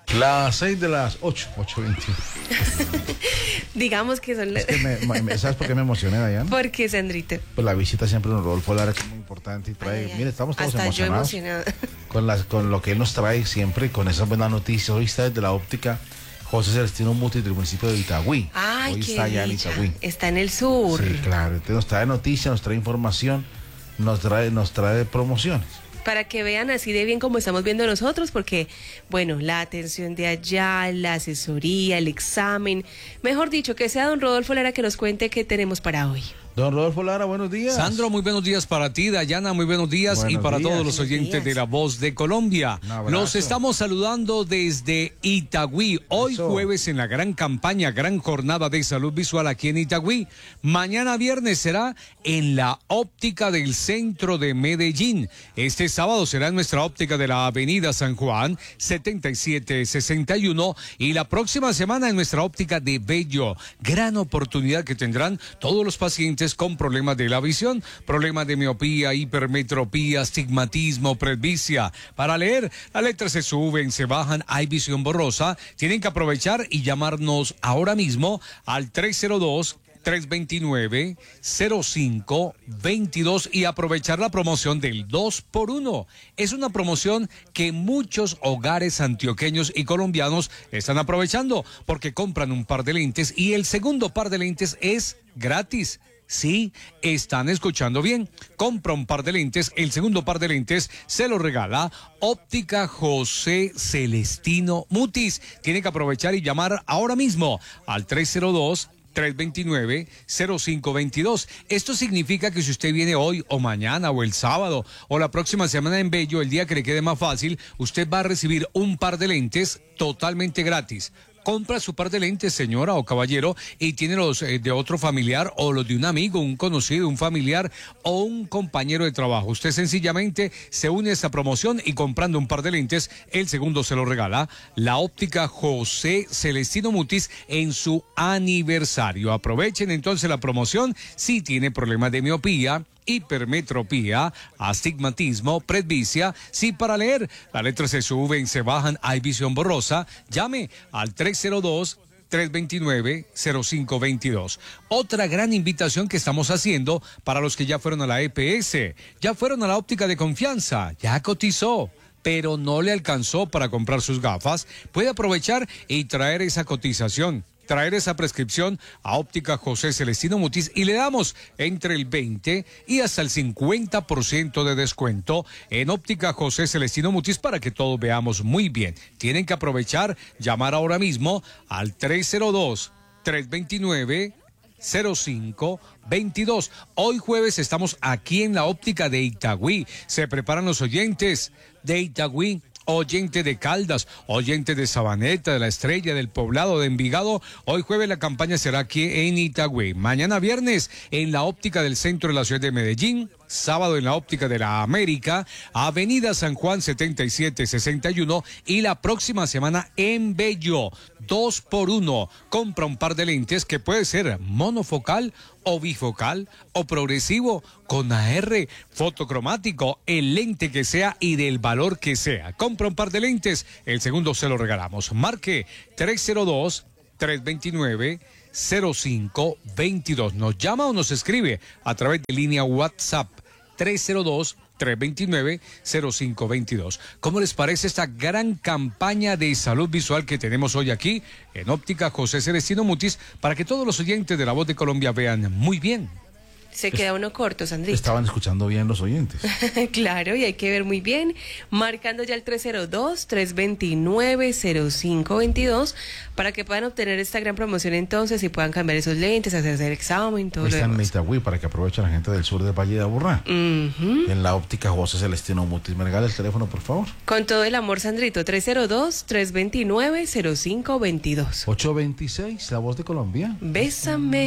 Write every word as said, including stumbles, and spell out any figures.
Las seis de las ocho, ocho veintiuno. Digamos que son las... Es que me, me, ¿sabes por qué me emocioné, Dayana? ¿Por qué, Sandrito? Pues la visita siempre de don Rodolfo Lara es muy importante y trae, Ay, ay, mire, estamos todos hasta emocionados yo emocionada. con, las, con lo que él nos trae siempre, con esas buenas noticias. Hoy está desde la óptica José Celestino Mutis del municipio de Itagüí. Ay, Hoy qué está allá en dicha. Itagüí. Está en el sur. Sí, claro. Entonces nos trae noticias, nos trae información, nos trae, nos trae promociones. Para que vean así de bien como estamos viendo nosotros, porque, bueno, la atención de allá, la asesoría, el examen, mejor dicho, que sea don Rodolfo Lara que nos cuente qué tenemos para hoy. Don Rodolfo Lara, buenos días. Sandro, muy buenos días para ti. Dayana, muy buenos días. Buenos y para días. todos los oyentes Buenos días. de La Voz de Colombia. Un abrazo. Los estamos saludando desde Itagüí. Hoy Eso. jueves en la gran campaña, gran jornada de salud visual aquí en Itagüí. Mañana viernes será en la óptica del centro de Medellín. Este sábado será en nuestra óptica de la avenida San Juan, setenta y siete sesenta y uno. Y la próxima semana en nuestra óptica de Bello. Gran oportunidad que tendrán todos los pacientes con problemas de la visión, problemas de miopía, hipermetropía, astigmatismo, presbicia. Para leer, las letras se suben, se bajan, hay visión borrosa. Tienen que aprovechar y llamarnos ahora mismo al tres cero dos, tres dos nueve, cero cinco dos dos y aprovechar la promoción del dos por uno. Es una promoción que muchos hogares antioqueños y colombianos están aprovechando porque compran un par de lentes y el segundo par de lentes es gratis. Sí, están escuchando bien. Compra un par de lentes, el segundo par de lentes se lo regala Óptica José Celestino Mutis. Tiene que aprovechar y llamar ahora mismo al tres cero dos, tres dos nueve, cero cinco dos dos. Esto significa que si usted viene hoy o mañana o el sábado o la próxima semana en Bello, el día que le quede más fácil, usted va a recibir un par de lentes totalmente gratis. Compra su par de lentes, señora o caballero, y tiene los eh, de otro familiar o los de un amigo, un conocido, un familiar o un compañero de trabajo. Usted sencillamente se une a esta promoción y comprando un par de lentes, el segundo se lo regala la óptica José Celestino Mutis en su aniversario. Aprovechen entonces la promoción si tiene problemas de miopía, hipermetropía, astigmatismo, presbicia. Si para leer las letras se suben, se bajan, hay visión borrosa, llame al tres cero dos, tres dos nueve, cero cinco dos dos. Otra gran invitación que estamos haciendo para los que ya fueron a la E P S, ya fueron a la óptica de confianza, ya cotizó, pero no le alcanzó para comprar sus gafas, puede aprovechar y traer esa cotización, traer esa prescripción a Óptica José Celestino Mutis y le damos entre el veinte y hasta el cincuenta por ciento de descuento en Óptica José Celestino Mutis para que todos veamos muy bien. Tienen que aprovechar, llamar ahora mismo al tres cero dos, tres dos nueve, cero cinco dos dos. Hoy jueves estamos aquí en la óptica de Itagüí. Se preparan los oyentes de Itagüí, oyente de Caldas, oyente de Sabaneta, de La Estrella, del Poblado, de Envigado. Hoy jueves la campaña será aquí en Itagüí. Mañana viernes en la óptica del centro de la ciudad de Medellín. Sábado en la óptica de la América, Avenida San Juan setenta y siete sesenta y uno y la próxima semana en Bello, dos por uno. Compra un par de lentes que puede ser monofocal o bifocal o progresivo con A R, fotocromático, el lente que sea y del valor que sea. Compra un par de lentes, el segundo se lo regalamos. Marque tres cero dos, tres dos nueve, cero cinco dos dos. Nos llama o nos escribe a través de línea WhatsApp tres cero dos, tres dos nueve, cero cinco dos dos. ¿Cómo les parece esta gran campaña de salud visual que tenemos hoy aquí en Óptica José Celestino Mutis para que todos los oyentes de La Voz de Colombia vean muy bien? Se queda uno corto, Sandrito. Estaban escuchando bien los oyentes. Claro, y hay que ver muy bien, marcando ya el tres cero dos, tres dos nueve, cero cinco dos dos para que puedan obtener esta gran promoción entonces y puedan cambiar esos lentes, hacerse el examen, todo lo Están en demás. Itagüí para que aproveche la gente del sur del Valle de Aburrá. Ujú. En la óptica José Celestino Mutis. ¿Me regala el teléfono, por favor? Con todo el amor, Sandrito, tres cero dos, tres dos nueve, cero cinco dos dos. ocho veintiséis, La Voz de Colombia. Bésame.